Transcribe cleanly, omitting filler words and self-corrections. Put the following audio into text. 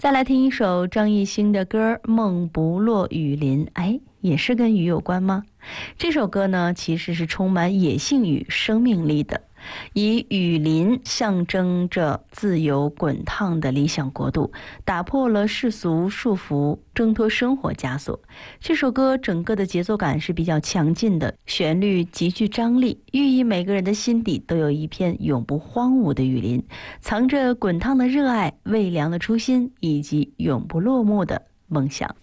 再来听一首张艺兴的歌《梦不落雨林》，也是跟雨有关吗？这首歌呢，其实是充满野性与生命力的，以雨林象征着自由滚烫的理想国度，打破了世俗束缚，挣脱生活枷锁。这首歌整个的节奏感是比较强劲的，旋律极具张力，寓意每个人的心底都有一片永不荒芜的雨林，藏着滚烫的热爱、微凉的初心以及永不落幕的梦想。